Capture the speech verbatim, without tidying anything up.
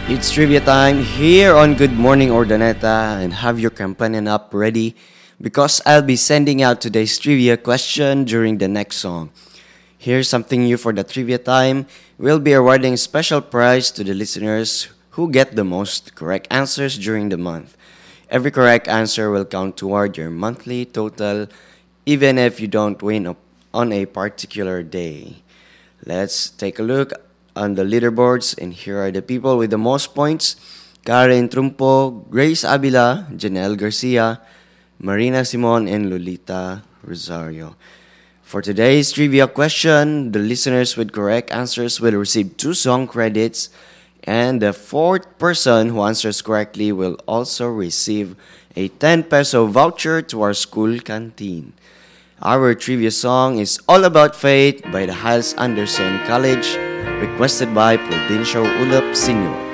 It's trivia time here on Good Morning Ordaneta, and have your companion up ready because I'll be sending out today's trivia question during the next song. Here's something new for the trivia time. We'll be awarding a special prize to the listeners who get the most correct answers during the month. Every correct answer will count toward your monthly total, even if you don't win on a particular day. Let's take a look on the leaderboards, and here are the people with the most points: Karen Trumpo, Grace Abila, Janelle Garcia, Marina Simon, and Lolita Rosario. For today's trivia question, the listeners with correct answers will receive two song credits, and the fourth person who answers correctly will also receive a ten peso voucher to our school canteen. Our trivia song is All About Faith by the Hyles Anderson College, requested by Prudencio Ulap Senior